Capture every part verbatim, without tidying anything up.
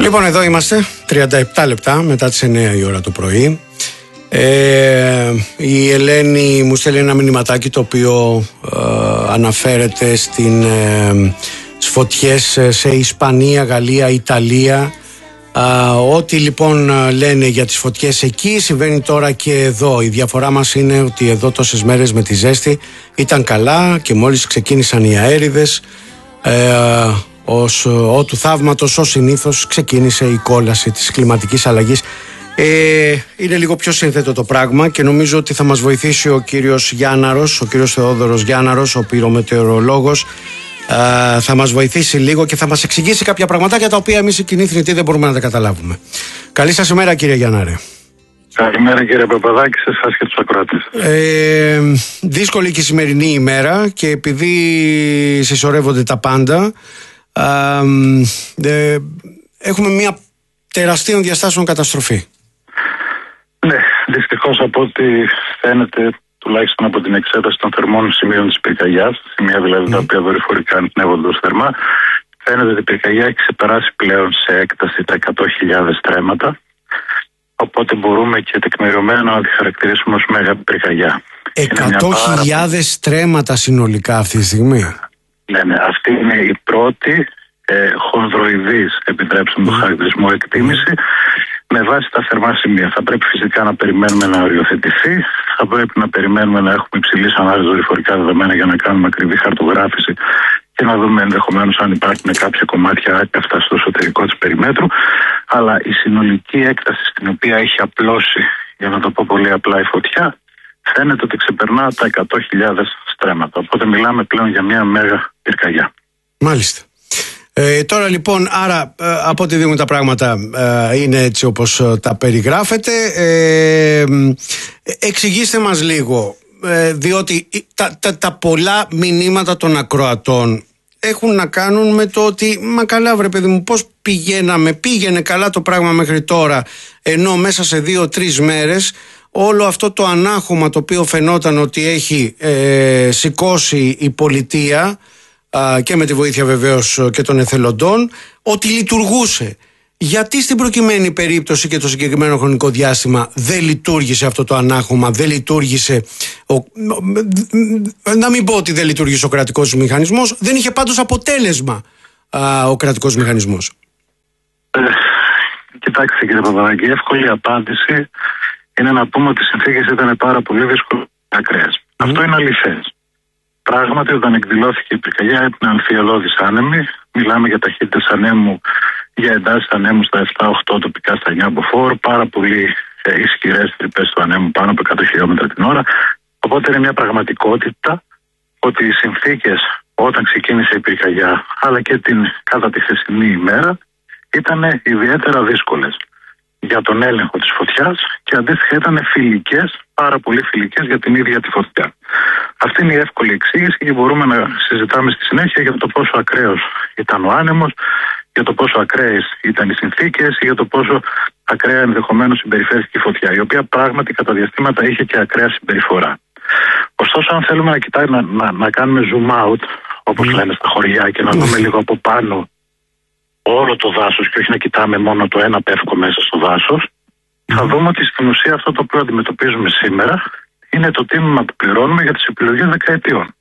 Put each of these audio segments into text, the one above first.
Λοιπόν, εδώ είμαστε, τριάντα επτά λεπτά μετά τις εννιά η ώρα το πρωί. Ε, η Ελένη μου στέλνει ένα μηνυματάκι το οποίο ε, αναφέρεται στην, ε, στις φωτιές σε Ισπανία, Γαλλία, Ιταλία. Ε, ό,τι λοιπόν λένε για τις φωτιές εκεί συμβαίνει τώρα και εδώ. Η διαφορά μας είναι ότι εδώ τόσες μέρες με τη ζέστη ήταν καλά και μόλις ξεκίνησαν οι αέριδες, ε, ως ότου θαύματος, ως συνήθως ξεκίνησε η κόλαση της κλιματικής αλλαγής. Ε, είναι λίγο πιο σύνθετο το πράγμα και νομίζω ότι θα μας βοηθήσει ο κύριος Γιάνναρος, ο κύριος Θεόδωρος Γιάνναρος, ο πυρομετεωρολόγος. Ε, θα μας βοηθήσει λίγο και θα μας εξηγήσει κάποια πραγματάκια τα οποία εμείς οι κοινοί θνητοί δεν μπορούμε να τα καταλάβουμε. Καλή σας ημέρα, κύριε Γιάνναρε. Καλημέρα, κύριε Παπαδάκη, σε εσάς και τους ακροατές. Ε, δύσκολη και η σημερινή ημέρα και επειδή συσσωρεύονται τα πάντα, ε, ε, έχουμε μια τεραστίων διαστάσεων καταστροφή. Ναι, δυστυχώς από ό,τι φαίνεται, τουλάχιστον από την εξέταση των θερμών σημείων της πυρκαγιάς, σημεία δηλαδή mm. τα οποία δορυφορικά ανοιχνεύονται ως θερμά, φαίνεται ότι η πυρκαγιά έχει ξεπεράσει πλέον σε έκταση τα εκατό χιλιάδες στρέμματα. Οπότε μπορούμε και τεκμηριωμένα να τη χαρακτηρίσουμε ως μέγα πυρκαγιά. εκατό χιλιάδες πάρα... στρέμματα συνολικά αυτή τη στιγμή. Ναι, ναι, αυτή είναι η πρώτη ε, χονδροειδής, επιτρέψτε μου το χαρακτηρισμό, εκτίμηση με βάση τα θερμά σημεία. Θα πρέπει φυσικά να περιμένουμε να οριοθετηθεί, θα πρέπει να περιμένουμε να έχουμε υψηλής ανάλυσης δορυφορικά δεδομένα για να κάνουμε ακριβή χαρτογράφηση και να δούμε ενδεχομένως αν υπάρχουν κάποια κομμάτια άκαυτα στο εσωτερικό της περιμέτρου. Αλλά η συνολική έκταση στην οποία έχει απλώσει, για να το πω πολύ απλά, η φωτιά, φαίνεται ότι ξεπερνά τα εκατό χιλιάδες στρέμματα. Οπότε μιλάμε πλέον για μια μέγα πυρκαγιά. Μάλιστα. Ε, τώρα λοιπόν, άρα ε, από ό,τι δούμε τα πράγματα ε, είναι έτσι όπως ε, τα περιγράφετε. Ε, ε, εξηγήστε μας λίγο, ε, διότι τα, τα, τα πολλά μηνύματα των ακροατών έχουν να κάνουν με το ότι μα καλά βρε παιδί μου, πώς πηγαίναμε, πήγαινε καλά το πράγμα μέχρι τώρα, ενώ μέσα σε δύο-τρεις μέρες όλο αυτό το ανάχωμα το οποίο φαινόταν ότι έχει ε, σηκώσει η πολιτεία α, και με τη βοήθεια βεβαίως και των εθελοντών, ότι λειτουργούσε. Γιατί στην προκειμένη περίπτωση και το συγκεκριμένο χρονικό διάστημα δεν λειτουργήσε αυτό το ανάχωμα, δεν λειτουργήσε, ο, να μην πω ότι δεν λειτουργήσε ο κρατικός μηχανισμός, δεν είχε πάντως αποτέλεσμα α, ο κρατικός μηχανισμός. Ε, κοιτάξτε κύριε Παπαδάκη, η εύκολη απάντηση είναι να πούμε ότι οι συνθήκες ήταν πάρα πολύ δύσκολες και ακραίες. Mm. Αυτό είναι αληθές. Πράγματι, όταν εκδηλώθηκε η πυρκαγιά, έπαιρνε αμφιελώδης άνεμοι. Μιλάμε για ταχύτητες ανέμου, για εντάσεις ανέμου στα επτά οχτώ, τοπικά στα εννιά μποφόρ, πάρα πολύ ε, ισχυρές τρυπές του ανέμου, πάνω από εκατό χιλιόμετρα την ώρα. Οπότε είναι μια πραγματικότητα ότι οι συνθήκες όταν ξεκίνησε η πυρκαγιά, αλλά και την κατά τη χθεσινή ημέρα, ήταν ιδιαίτερα δύσκολες για τον έλεγχο της φωτιάς και αντίστοιχα ήταν φιλικές, πάρα πολύ φιλικές για την ίδια τη φωτιά. Αυτή είναι η εύκολη εξήγηση και μπορούμε να συζητάμε στη συνέχεια για το πόσο ακραίος ήταν ο άνεμος, για το πόσο ακραίες ήταν οι συνθήκες, για το πόσο ακραία ενδεχομένως συμπεριφέρθηκε η φωτιά, η οποία πράγματι κατά διαστήματα είχε και ακραία συμπεριφορά. Ωστόσο, αν θέλουμε να, κοιτάμε, να, να, να κάνουμε zoom out, όπως mm. λένε στα χωριά, και να δούμε λίγο από πάνω όλο το δάσος και όχι να κοιτάμε μόνο το ένα πεύκο μέσα στο δάσος, mm. θα δούμε ότι στην ουσία αυτό το οποίο αντιμετωπίζουμε σήμερα είναι το τίμημα που πληρώνουμε για τις επιλογές δεκαετιών.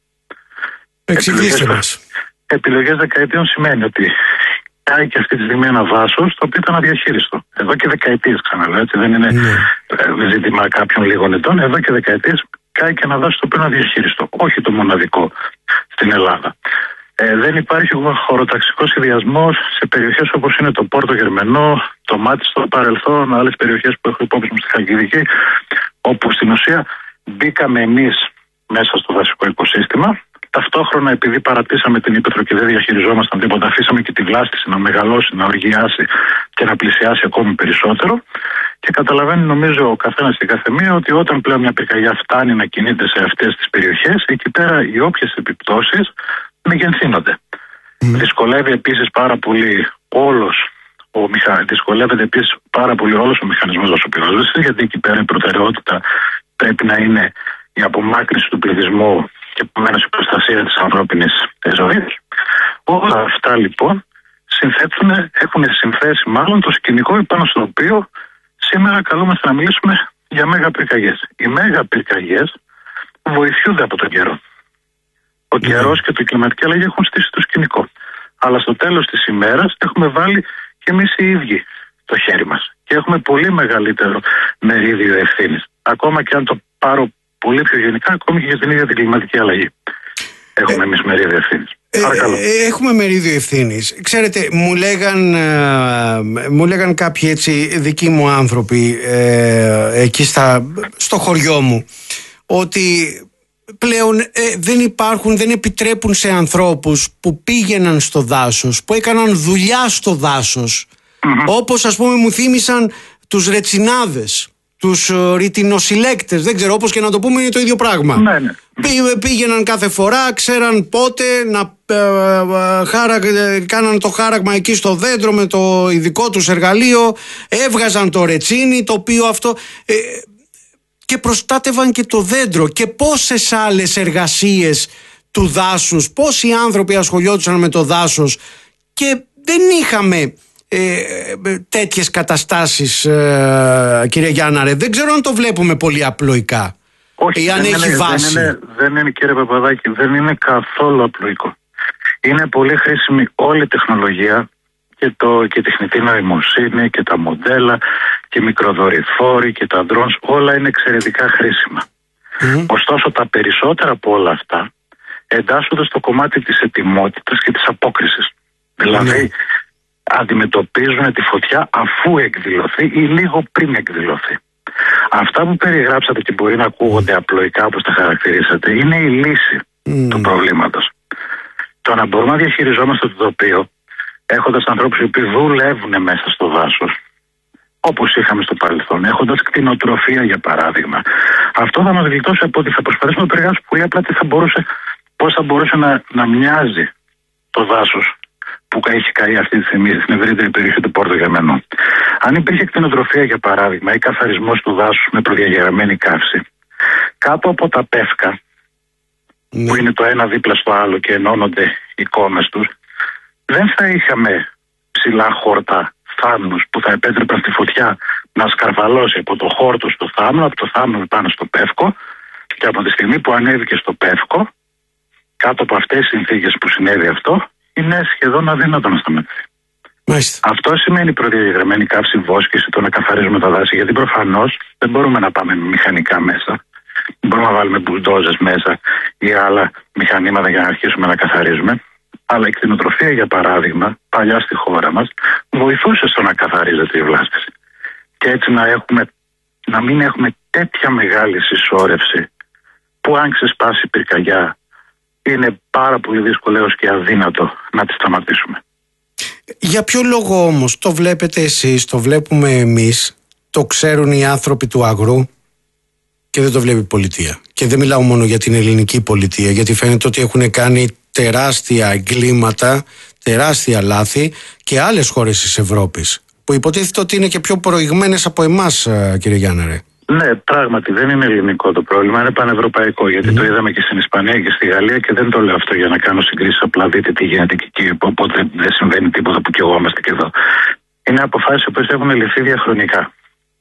Εξηγήστε μας. Επιλογές δεκαετιών σημαίνει ότι κάει και αυτή τη στιγμή ένα δάσος το οποίο ήταν αδιαχείριστο. Εδώ και δεκαετίες, ξαναλέω, έτσι δεν είναι mm. ζήτημα κάποιων λίγων ετών. Εδώ και δεκαετίες κάει και ένα δάσος το οποίο είναι αδιαχείριστο. Όχι το μοναδικό στην Ελλάδα. Ε, δεν υπάρχει χωροταξικός σχεδιασμός σε περιοχές όπως είναι το Πόρτο Γερμενό, το Μάτι στο παρελθόν, άλλες περιοχές που έχω υπόψη μου στη Χαλκιδική, όπου στην ουσία μπήκαμε εμείς μέσα στο δασικό οικοσύστημα. Ταυτόχρονα, επειδή παρατήσαμε την ύπαιθρο και δεν διαχειριζόμασταν τίποτα, αφήσαμε και τη βλάστηση να μεγαλώσει, να οργιάσει και να πλησιάσει ακόμη περισσότερο. Και καταλαβαίνει, νομίζω, ο καθένας και η καθεμία ότι όταν πλέον μια πυρκαγιά φτάνει να κινείται σε αυτές τις περιοχές, εκεί πέρα οι όποιες επιπτώσεις μεγενθύνονται. Mm. Δυσκολεύει επίσης πάρα πολύ όλος ο μηχα... Δυσκολεύεται επίσης πάρα πολύ όλος ο μηχανισμός δασοπυρόσβεσης, γιατί εκεί πέρα η προτεραιότητα πρέπει να είναι η απομάκρυνση του πληθυσμού και επομένως η προστασία της ανθρώπινης ζωής. Όλα αυτά λοιπόν συνθέτουν, έχουν συνθέσει μάλλον το σκηνικό πάνω στο οποίο σήμερα καλούμαστε να μιλήσουμε για μέγα πυρκαγιές. Οι μέγα πυρκαγιές βοηθούνται από τον καιρό. Ο mm. καιρός και η κλιματική αλλαγή έχουν στήσει το σκηνικό. Αλλά στο τέλος της ημέρας έχουμε βάλει και εμείς οι ίδιοι το χέρι μας. Και έχουμε πολύ μεγαλύτερο μερίδιο ευθύνης. Ακόμα και αν το πάρω πολύ πιο γενικά, ακόμη και για την ίδια την κλιματική αλλαγή. Έχουμε ε, εμείς μερίδιο ευθύνης. Ε, ε, έχουμε μερίδιο ευθύνης. Ξέρετε, μου λέγαν, ε, μου λέγαν κάποιοι έτσι δικοί μου άνθρωποι ε, εκεί στα, στο χωριό μου ότι πλέον ε, δεν υπάρχουν, δεν επιτρέπουν σε ανθρώπους που πήγαιναν στο δάσος, που έκαναν δουλειά στο δάσος, mm-hmm. όπως ας πούμε μου θύμισαν τους ρετσινάδες, τους uh, ρητινοσυλλέκτες, δεν ξέρω, όπως και να το πούμε είναι το ίδιο πράγμα. Ναι, ναι. Πή, πήγαιναν κάθε φορά, ξέραν πότε να ε, χάρα, κάναν το χάραγμα εκεί στο δέντρο με το ειδικό τους εργαλείο, έβγαζαν το ρετσίνι, το οποίο αυτό ε, και προστάτευαν και το δέντρο. Και πόσες άλλες εργασίες του δάσους, πόσοι άνθρωποι ασχολιόντουσαν με το δάσος και δεν είχαμε Ε, τέτοιες καταστάσεις, ε, κύριε Γιάνναρε. Δεν ξέρω αν το βλέπουμε πολύ απλοϊκά. Όχι, ή αν δεν, έχει είναι, βάση. δεν, είναι, δεν είναι, κύριε Παπαδάκη, δεν είναι καθόλου απλοϊκό. Είναι πολύ χρήσιμη όλη η τεχνολογία και, το, και η τεχνητή νοημοσύνη και τα μοντέλα και οι μικροδορυφόροι και τα drones, όλα είναι εξαιρετικά χρήσιμα. Mm. Ωστόσο τα περισσότερα από όλα αυτά εντάσσονται στο κομμάτι της ετοιμότητας και της απόκρισης. Mm. Δηλαδή αντιμετωπίζουν τη φωτιά αφού εκδηλωθεί ή λίγο πριν εκδηλωθεί. Αυτά που περιγράψατε και μπορεί να ακούγονται απλοϊκά όπως τα χαρακτηρίσατε είναι η λύση mm. του προβλήματος. Το να μπορούμε να διαχειριζόμαστε το τοπίο έχοντας ανθρώπους οι οποίοι δουλεύουν μέσα στο δάσος όπως είχαμε στο παρελθόν, έχοντας κτηνοτροφία για παράδειγμα, αυτό θα μας γλιτώσει από ότι θα προσπαθήσουμε να περιγράψουμε πολύ απλά τι θα μπορούσε, πώς θα μπορούσε να, να μοιάζει το δάσος που έχει καεί αυτή τη στιγμή στην ευρύτερη περιοχή του Πόρτο Γερμενού. Αν υπήρχε κτηνοτροφία για παράδειγμα ή καθαρισμός του δάσους με προδιαγεγραμμένη καύση, κάτω από τα πεύκα, ναι. που είναι το ένα δίπλα στο άλλο και ενώνονται οι κόμμες τους, δεν θα είχαμε ψηλά χόρτα θάμνους που θα επέτρεπαν στη φωτιά να σκαρβαλώσει από το χόρτο στο θάμνο, από το θάμνο πάνω στο πεύκο, και από τη στιγμή που ανέβηκε στο πεύκο, κάτω από αυτές τις συνθήκες που συνέβη αυτό, είναι σχεδόν αδύνατο να σταματήσει. Μάλιστα. Αυτό σημαίνει προδιαγεγραμμένη καύση, βόσκηση, το να καθαρίζουμε τα δάση, γιατί προφανώς δεν μπορούμε να πάμε μηχανικά μέσα. Δεν μπορούμε να βάλουμε μπουλντόζες μέσα ή άλλα μηχανήματα για να αρχίσουμε να καθαρίζουμε. Αλλά η κτηνοτροφία, για παράδειγμα, παλιά στη χώρα μας, βοηθούσε στο να καθαρίζεται η βλάστηση. Και έτσι να, έχουμε, να μην έχουμε τέτοια μεγάλη συσσόρευση που αν ξεσπάσει η πυρκαγιά είναι πάρα πολύ δύσκολο έως και αδύνατο να τη σταματήσουμε. Για ποιο λόγο όμως το βλέπετε εσείς, το βλέπουμε εμείς, το ξέρουν οι άνθρωποι του αγρού και δεν το βλέπει η πολιτεία? Και δεν μιλάω μόνο για την ελληνική πολιτεία, γιατί φαίνεται ότι έχουν κάνει τεράστια εγκλήματα, τεράστια λάθη και άλλες χώρες της Ευρώπης, που υποτίθεται ότι είναι και πιο προηγμένες από εμάς, κύριε Γιάνναρε. Ναι, πράγματι δεν είναι ελληνικό το πρόβλημα, είναι πανευρωπαϊκό. Γιατί mm. το είδαμε και στην Ισπανία και στη Γαλλία, και δεν το λέω αυτό για να κάνω συγκρίσεις, απλά δείτε τι γίνεται και εκεί. Οπότε δεν συμβαίνει τίποτα που κι εγώ είμαστε και εδώ. Είναι αποφάσεις που έχουν ληφθεί διαχρονικά.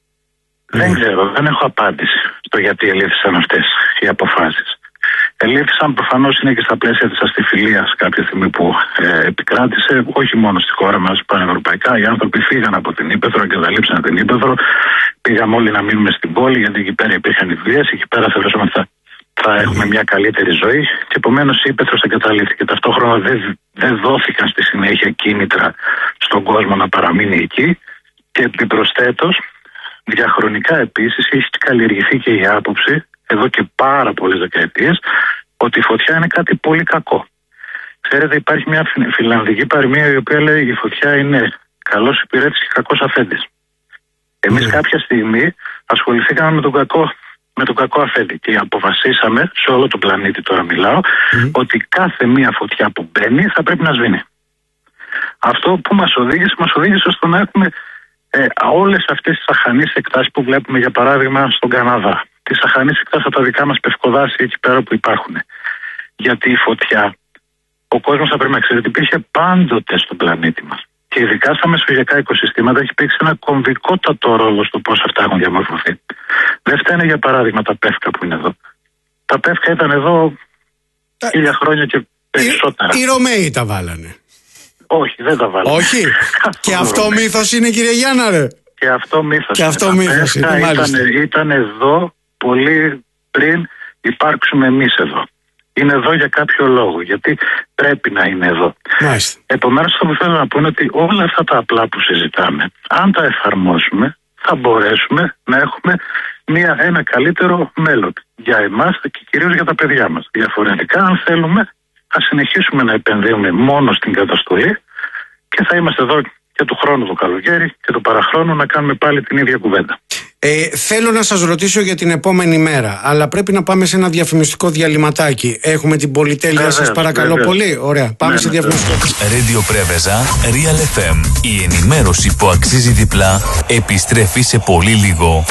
Mm. Δεν ξέρω, δεν έχω απάντηση στο γιατί ελήφθησαν αυτές οι αποφάσεις. Ελήφθησαν προφανώς είναι και στα πλαίσια της αστιφιλίας κάποια στιγμή που ε, επικράτησε, όχι μόνο στη χώρα μας, πανευρωπαϊκά. Οι άνθρωποι φύγαν από την Ύπαιθρο, εγκαταλείψαν την Ύπαιθρο. Πήγαμε όλοι να μείνουμε στην πόλη, γιατί εκεί πέρα υπήρχαν οι δουλειές, εκεί πέρα θεωρούσαμε ότι θα, θα έχουμε μια καλύτερη ζωή. Και επομένως η Ύπαιθρος εγκαταλείφθηκε. Ταυτόχρονα δεν, δεν δόθηκαν στη συνέχεια κίνητρα στον κόσμο να παραμείνει εκεί. Και επιπροσθέτως, διαχρονικά επίσης, έχει καλλιεργηθεί και η άποψη, εδώ και πάρα πολλές δεκαετίες, ότι η φωτιά είναι κάτι πολύ κακό. Ξέρετε, υπάρχει μια φιλανδική παροιμία η οποία λέει η φωτιά είναι καλός υπηρέτης και κακός αφέντης. Εμείς mm. κάποια στιγμή ασχοληθήκαμε με τον κακό, με τον κακό αφέντη και αποφασίσαμε, σε όλο τον πλανήτη τώρα μιλάω, mm. ότι κάθε μία φωτιά που μπαίνει θα πρέπει να σβήνει. Αυτό που μας οδήγησε, μας οδήγησε στο να έχουμε ε, όλες αυτές τις αχανείς εκτάσεις που βλέπουμε, για παράδειγμα στον Καναδά. Τις αχανείς εκτάσεις από τα δικά μας πευκοδάση εκεί πέρα που υπάρχουν. Γιατί η φωτιά, ο κόσμος θα πρέπει να ξέρει ότι υπήρχε πάντοτε στον πλανήτη μας. και ειδικά στα μεσογειακά οικοσυστήματα έχει παίξει ένα κομβικότατο ρόλο στο πώς αυτά έχουν διαμορφωθεί. Δεν φταίνε για παράδειγμα τα πεύκα που είναι εδώ. Τα πεύκα ήταν εδώ χίλια χρόνια και περισσότερα. Οι, οι Ρωμαίοι τα βάλανε. Όχι, δεν τα βάλανε. Όχι. Και αυτό μύθος είναι, κύριε Γιάννα, ρε. Και αυτό μύθος. Και αυτό μύθος είναι, ήταν, ήταν εδώ πολύ πριν υπάρξουμε εμείς εδώ. Είναι εδώ για κάποιο λόγο, γιατί πρέπει να είναι εδώ. Επομένως, αυτό που θέλω να πω είναι ότι όλα αυτά τα απλά που συζητάμε, αν τα εφαρμόσουμε, θα μπορέσουμε να έχουμε μια, ένα καλύτερο μέλλον για εμάς και κυρίως για τα παιδιά μας. Διαφορετικά, αν θέλουμε, θα συνεχίσουμε να επενδύουμε μόνο στην καταστολή και θα είμαστε εδώ και του χρόνου το καλοκαίρι και του παραχρόνου να κάνουμε πάλι την ίδια κουβέντα. Ε, θέλω να σας ρωτήσω για την επόμενη μέρα, αλλά πρέπει να πάμε σε ένα διαφημιστικό διαλυματάκι. Έχουμε την πολυτέλεια, βέβαια, σας παρακαλώ βέβαια. πολύ. Ωραία, πάμε ναι, σε ναι, διαφημιστικό. Radio Πρέβεζα, Real εφ εμ. Η ενημέρωση που αξίζει διπλά επιστρέφει σε πολύ λίγο.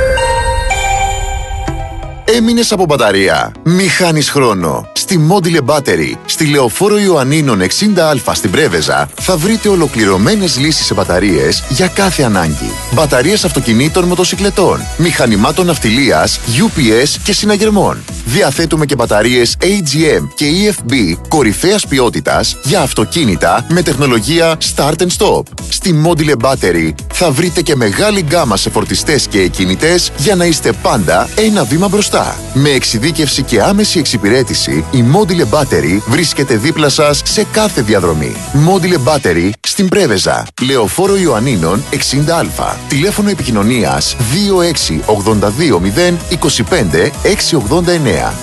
Έμεινες από μπαταρία? Μη χάνεις χρόνο. Στη Module Battery, στη Λεωφόρο Ιωαννίνων εξήντα α στην Πρέβεζα, θα βρείτε ολοκληρωμένες λύσεις σε μπαταρίες για κάθε ανάγκη. Μπαταρίες αυτοκινήτων, μοτοσικλετών, μηχανημάτων ναυτιλίας, γιου πι ες και συναγερμών. Διαθέτουμε και μπαταρίες έι τζι εμ και ι εφ μπι κορυφαίας ποιότητας για αυτοκίνητα με τεχνολογία Start and Stop. Στη Module Battery θα βρείτε και μεγάλη γκάμα σε φορτιστές και εκκινητές για να είστε πάντα ένα βήμα μπροστά. Με εξειδίκευση και άμεση εξυπηρέτηση, η Module Battery βρίσκεται δίπλα σας σε κάθε διαδρομή. Module Battery στην Πρέβεζα, Λεωφόρο Ιωαννίνων εξήντα α. Τηλέφωνο επικοινωνίας δύο έξι ογδόντα δύο μηδέν είκοσι πέντε εξακόσια ογδόντα εννέα.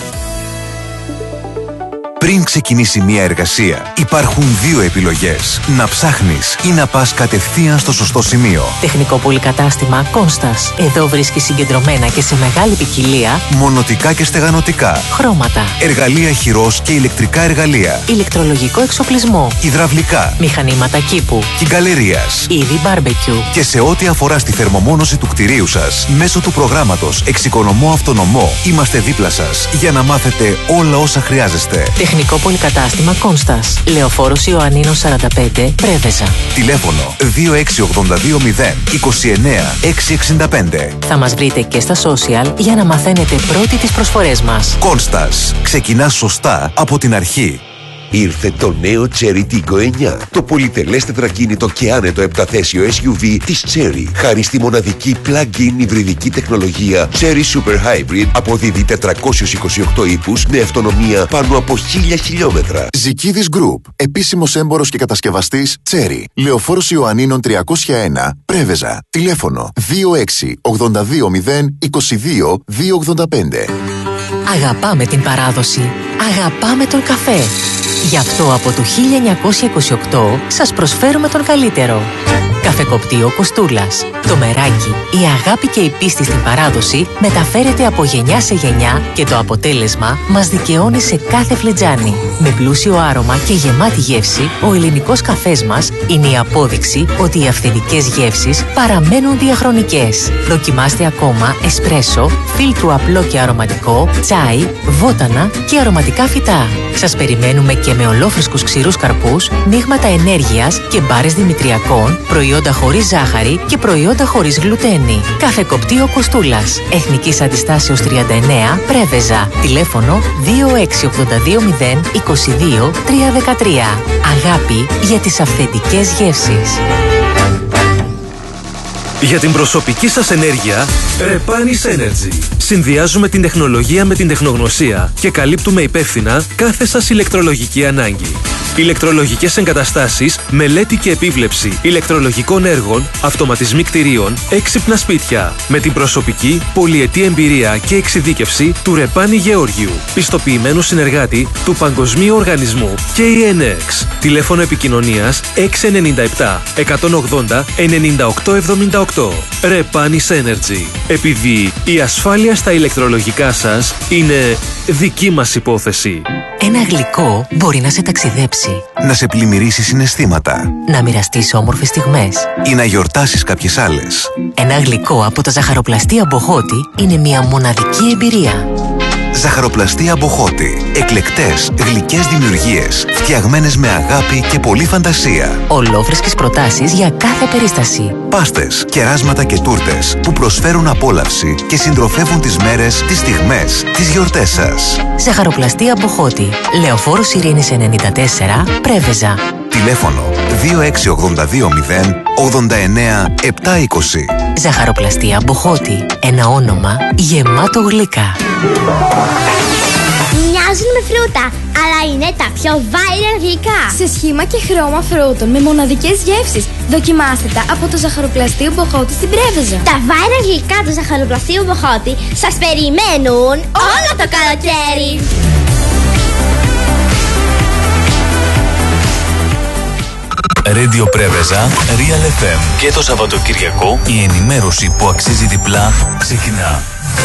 Πριν ξεκινήσει μια εργασία, υπάρχουν δύο επιλογές. Να ψάχνεις ή να πας κατευθείαν στο σωστό σημείο. Τεχνικό πολυκατάστημα Κόνστας. Εδώ βρίσκεις συγκεντρωμένα και σε μεγάλη ποικιλία μονοτικά και στεγανοτικά, χρώματα, εργαλεία χειρός και ηλεκτρικά εργαλεία, ηλεκτρολογικό εξοπλισμό, υδραυλικά, μηχανήματα κήπου, κυγκαλερίας, είδη μπάρμπεκιου. Και σε ό,τι αφορά στη θερμομόνωση του κτηρίου σας, μέσω του προγράμματος Εξοικονομώ Αυτονομό, είμαστε δίπλα σας για να μάθετε όλα όσα χρειάζεστε. Τεχνικό πολυκατάστημα Κόνστας. Λεωφόρος Ιωαννίνων σαράντα πέντε, Πρέβεζα. Τηλέφωνο δύο έξι ογδόντα δύο μηδέν είκοσι εννέα εξακόσια εξήντα πέντε. Θα μας βρείτε και στα social για να μαθαίνετε πρώτοι τις προσφορές μας. Κόνστας. Ξεκινάς σωστά από την αρχή. Ήρθε το νέο Chery Tiggo εννιά, το πολυτελές τετρακίνητο και άνετο επταθέσιο ες γιου βι της Chery. Χάρη στη μοναδική plug-in υβριδική τεχνολογία Chery Super Hybrid, αποδίδει τετρακόσιους είκοσι οκτώ ύπους με αυτονομία πάνω από χίλια χιλιόμετρα. Ζικίδης Group, επίσημος έμπορος και κατασκευαστής Chery. Λεωφόρος Ιωαννίνων τριακόσια ένα, Πρέβεζα. Τηλέφωνο δύο έξι ογδόντα δύο μηδέν είκοσι δύο διακόσια ογδόντα πέντε. Αγαπάμε την παράδοση. Αγαπάμε τον καφέ. Γι' αυτό από το χίλια εννιακόσια είκοσι οκτώ σας προσφέρουμε τον καλύτερο. Καφεκοπτείο Κοστούλας. Το μεράκι, η αγάπη και η πίστη στην παράδοση μεταφέρεται από γενιά σε γενιά και το αποτέλεσμα μας δικαιώνει σε κάθε φλιτζάνι. Με πλούσιο άρωμα και γεμάτη γεύση, ο ελληνικός καφές μας είναι η απόδειξη ότι οι αυθεντικές γεύσεις παραμένουν διαχρονικές. Δοκιμάστε ακόμα εσπρέσο, φίλτρου απλό και αρωματικό, τσάι, βότανα και αρωματικά φυτά. Σας περιμένουμε και με ολόφρεσκους ξηρούς καρπούς, μείγματα ενέργειας και μπάρες δημητριακών, προϊόντα χωρίς ζάχαρη και προϊόντα χωρίς γλουτένη. Καφεκοπτείο Κοστούλας. Εθνικής Αντιστάσεως τριάντα εννέα, Πρέβεζα. Τηλέφωνο δύο έξι ογδόντα δύο μηδέν είκοσι δύο τριακόσια δεκατρία. Αγάπη για τις αυθεντικές γεύσεις. Για την προσωπική σας ενέργεια, Repanis Energy. Συνδυάζουμε την τεχνολογία με την τεχνογνωσία και καλύπτουμε υπεύθυνα κάθε σας ηλεκτρολογική ανάγκη. Ηλεκτρολογικές εγκαταστάσεις, μελέτη και επίβλεψη ηλεκτρολογικών έργων, αυτοματισμοί κτηρίων, έξυπνα σπίτια. Με την προσωπική, πολυετή εμπειρία και εξειδίκευση του Ρεπάνι Γεώργιου, πιστοποιημένου συνεργάτη του Παγκοσμίου Οργανισμού κέι εν εξ. Τηλέφωνο επικοινωνίας έξι εννιά επτά εκατόν ογδόντα ενενήντα οκτώ εβδομήντα οκτώ. Repanis Energy. Επειδή η ασφάλεια στα ηλεκτρολογικά σας είναι δική μας υπόθεση. Ένα γλυκό μπορεί να σε ταξιδέψει, να σε πλημμυρίσει συναισθήματα, να μοιραστείς όμορφες στιγμές ή να γιορτάσεις κάποιες άλλες. Ένα γλυκό από τα ζαχαροπλαστεία Μποχώτη είναι μια μοναδική εμπειρία. Ζαχαροπλαστεία Μποχώτη. Εκλεκτές, γλυκές δημιουργίες, φτιαγμένες με αγάπη και πολλή φαντασία. Ολόφρεσκες προτάσεις για κάθε περίσταση. Πάστες, κεράσματα και τούρτες που προσφέρουν απόλαυση και συντροφεύουν τις μέρες, τις στιγμές, τις γιορτές σας. Ζαχαροπλαστεία Μποχώτη. Λεωφόρος Ειρήνης ενενήντα τέσσερα, Πρέβεζα. Τηλέφωνο δύο έξι οκτώ δύο μηδέν ογδόντα εννέα επτακόσια είκοσι. Ζαχαροπλαστεία Μποχώτη. Ένα όνομα γεμάτο γλυκά. Μοιάζουν με φρούτα, αλλά είναι τα πιο viral γλυκά. Σε σχήμα και χρώμα φρούτων με μοναδικές γεύσεις. Δοκιμάστε τα από το Ζαχαροπλαστείο Μποχώτη στην Πρέβεζα. Τα viral γλυκά του Ζαχαροπλαστείου Μποχώτη σας περιμένουν όλο το καλοκαίρι. Radio Πρέβεζα, Real εφ εμ. Και το Σαββατοκυριακό η ενημέρωση που αξίζει διπλά ξεκινά.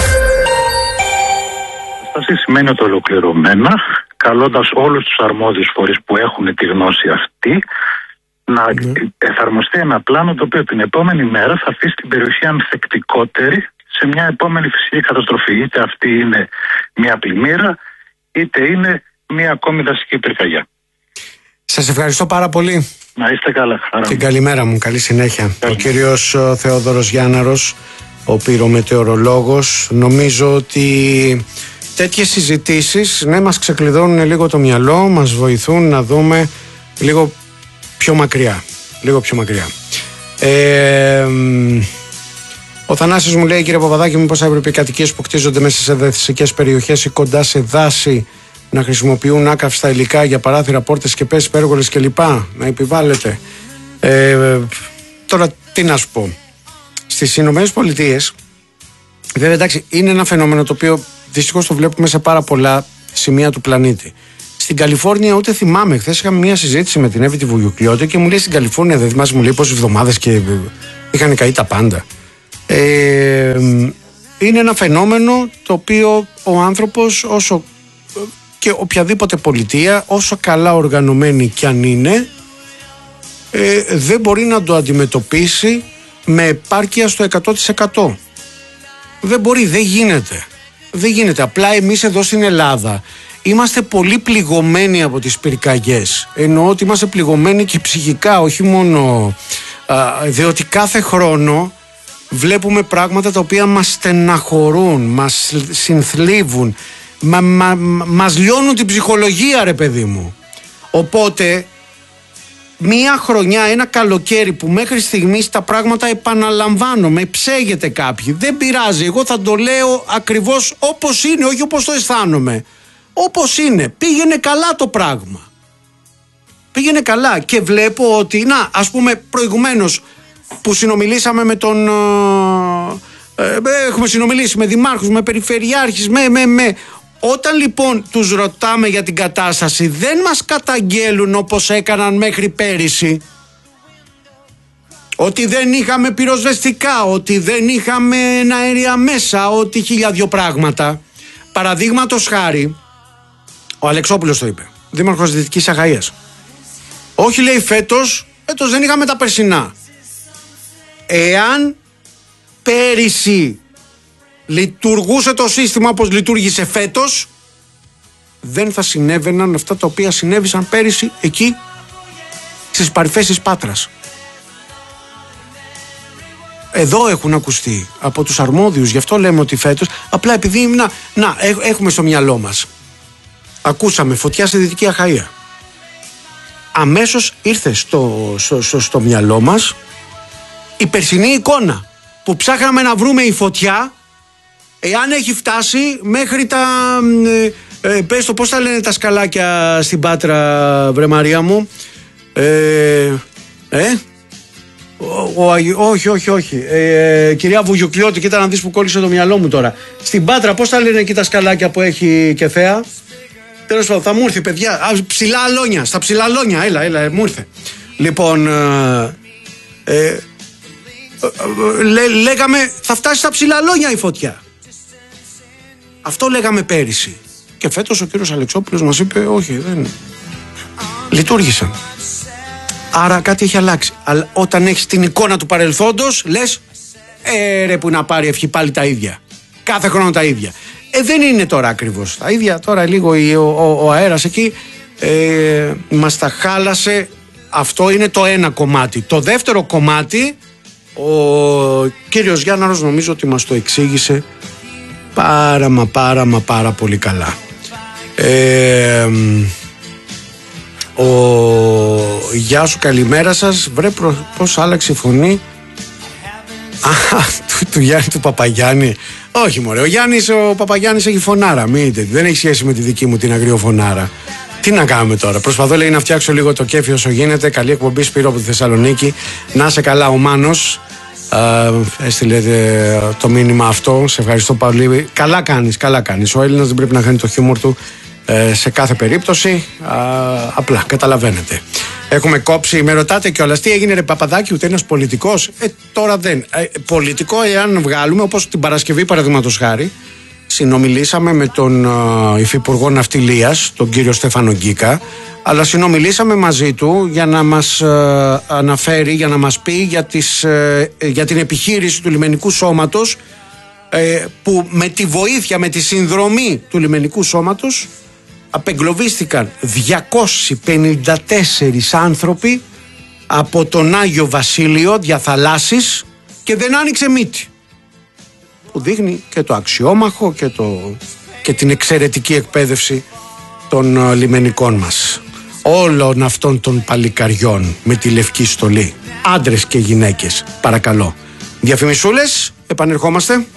Η σημαίνει ότι ολοκληρωμένα, καλώντας όλους τους αρμόδιους φορείς που έχουν τη γνώση αυτή να mm. εφαρμοστεί ένα πλάνο το οποίο την επόμενη μέρα θα αφήσει την περιοχή ανθεκτικότερη σε μια επόμενη φυσική καταστροφή. Είτε αυτή είναι μια πλημμύρα, είτε είναι μια ακόμη δασική πυρκαγιά. Σας ευχαριστώ πάρα πολύ. Να είστε καλά. Χαρά. Και καλημέρα μου, καλή συνέχεια. Καλή. Ο κύριος Θεόδωρος Γιάνναρος, ο πυρομετεωρολόγος. Νομίζω ότι τέτοιες συζητήσεις, ναι, μας ξεκλειδώνουν λίγο το μυαλό, μας βοηθούν να δούμε λίγο πιο μακριά. Λίγο πιο μακριά. Ε, ο Θανάσης μου λέει, κύριε Παπαδάκη, μήπως θα έπρεπε οι κατοικίες που κτίζονται μέσα σε δασικές περιοχές ή κοντά σε δάση να χρησιμοποιούν άκαυστα υλικά για παράθυρα, πόρτες και πέσεις, πέργολες κλπ. Να επιβάλλεται. Ε, τώρα τι να σου πω. Στις Ηνωμένες Πολιτείες, βέβαια εντάξει, είναι ένα φαινόμενο το οποίο δυστυχώς το βλέπουμε σε πάρα πολλά σημεία του πλανήτη. Στην Καλιφόρνια, ούτε θυμάμαι, χθες είχαμε μια συζήτηση με την Εύη τη Βουγιουκλιώτη και μου λέει στην Καλιφόρνια, δεν θυμάσαι, μου λέει πόσες εβδομάδες και είχαν καεί τα πάντα. Ε, είναι ένα φαινόμενο το οποίο ο άνθρωπος, όσο και οποιαδήποτε πολιτεία, όσο καλά οργανωμένη κι αν είναι, ε, δεν μπορεί να το αντιμετωπίσει με επάρκεια στο εκατό τοις εκατό. Δεν μπορεί, δεν γίνεται. Δεν γίνεται. Απλά εμείς εδώ στην Ελλάδα είμαστε πολύ πληγωμένοι από τις πυρκαγιές. Εννοώ ότι είμαστε πληγωμένοι και ψυχικά, όχι μόνο α, διότι κάθε χρόνο βλέπουμε πράγματα τα οποία μας στεναχωρούν, μας συνθλίβουν, μα, μα, μας λιώνουν την ψυχολογία, ρε παιδί μου. Οπότε μία χρονιά, ένα καλοκαίρι που μέχρι στιγμής τα πράγματα, επαναλαμβάνομαι, ψέγεται κάποιοι, δεν πειράζει, εγώ θα το λέω ακριβώς όπως είναι, όχι όπως το αισθάνομαι, όπως είναι. Πήγαινε καλά το πράγμα, πήγαινε καλά. Και βλέπω ότι, να, ας πούμε, προηγουμένως που συνομιλήσαμε με τον ε, ε, έχουμε συνομιλήσει με δημάρχους, με περιφερειάρχες, με, με, με όταν λοιπόν τους ρωτάμε για την κατάσταση, δεν μας καταγγέλουν όπως έκαναν μέχρι πέρυσι, ότι δεν είχαμε πυροσβεστικά, ότι δεν είχαμε αέρια μέσα, ότι χίλια δυο πράγματα. Παραδείγματος χάρη, ο Αλεξόπουλος το είπε, δήμαρχος Δυτικής Αχαΐας. Όχι, λέει, φέτος, φέτος δεν είχαμε τα περσινά. Εάν πέρυσι λειτουργούσε το σύστημα όπως λειτουργήσε φέτος, δεν θα συνέβαιναν αυτά τα οποία συνέβησαν πέρυσι εκεί στις παρυφές της Πάτρας. Εδώ έχουν ακουστεί από τους αρμόδιους, γι' αυτό λέμε ότι φέτος, απλά επειδή να, να έχουμε στο μυαλό μας, ακούσαμε φωτιά στη Δυτική Αχαΐα, αμέσως ήρθε στο, στο, στο, στο μυαλό μας η περσινή εικόνα που ψάχναμε να βρούμε η φωτιά, εάν έχει φτάσει μέχρι τα ε, ε, πες το, πώς τα λένε τα σκαλάκια στην Πάτρα, βρε Μαρία μου, ε, ε ο, ο, όχι όχι όχι ε, κυρία Βουγιουκλιώτη, κοίτα να δεις που κόλλησε το μυαλό μου τώρα. Στην Πάτρα πώς τα λένε εκεί τα σκαλάκια που έχει και θέα? Τέλος πάντων, θα μου έρθει, παιδιά. Α, ψηλά αλόνια, στα ψηλά αλόνια, έλα, έλα, μου ήρθε. Λοιπόν, ε, ε, Λέ, λέγαμε θα φτάσει στα ψηλά αλόνια η φωτιά. Αυτό λέγαμε πέρυσι. Και φέτος ο κύριος Αλεξόπουλος μας είπε όχι, δεν λειτουργήσαν. Άρα κάτι έχει αλλάξει. Αλλά όταν έχεις την εικόνα του παρελθόντος, λες ε ρε που να πάρει ευχή πάλι τα ίδια. Κάθε χρόνο τα ίδια. Ε, δεν είναι τώρα ακριβώς τα ίδια. Τώρα λίγο ο, ο, ο αέρας εκεί ε, μας τα χάλασε. Αυτό είναι το ένα κομμάτι. Το δεύτερο κομμάτι, ο κύριος Γιάνναρος νομίζω ότι μας το εξήγησε πάρα μα πάρα μα πάρα πολύ καλά. Ε, ο Γεια σου, καλημέρα σας. Βρε προ, πώς άλλαξε η φωνή Α, του, του Γιάννη του Παπαγιάννη. Όχι μωρέ, ο Γιάννης ο Παπαγιάννης έχει φωνάρα. Μην, δεν έχει σχέση με τη δική μου την αγριοφωνάρα. Τι να κάνουμε τώρα. Προσπαθώ, λέει, να φτιάξω λίγο το κέφι όσο γίνεται. Καλή εκπομπή, Σπύρο από τη Θεσσαλονίκη. Να σε καλά, ο Μάνος ε, έστειλε ε, το μήνυμα αυτό. Σε ευχαριστώ πολύ. Καλά κάνεις, καλά κάνεις. Ο Έλληνας δεν πρέπει να χάνει το χιούμορ του ε, σε κάθε περίπτωση. Α, απλά καταλαβαίνετε. Έχουμε κόψει, με ρωτάτε κιόλας τι έγινε ρε Παπαδάκη, ούτε ένας πολιτικός. Ε, τώρα δεν. Ε, πολιτικό, εάν βγάλουμε, όπως την Παρασκευή παραδείγματος χάρη, συνομιλήσαμε με τον uh, Υφυπουργό Ναυτιλίας, τον κύριο Στέφανο Γκίκα, αλλά συνομιλήσαμε μαζί του για να μας uh, αναφέρει, για να μας πει για, τις, uh, για την επιχείρηση του λιμενικού σώματος uh, που με τη βοήθεια, με τη συνδρομή του λιμενικού σώματος απεγκλωβίστηκαν διακόσιοι πενήντα τέσσερις άνθρωποι από τον Άγιο Βασίλειο διαθαλάσσης και δεν άνοιξε μύτη. Που δείχνει και το αξιόμαχο και, το, και την εξαιρετική εκπαίδευση των uh, λιμενικών μας. Όλων αυτών των παλικαριών με τη λευκή στολή. Άντρες και γυναίκες, παρακαλώ. Διαφημισούλες, επανερχόμαστε.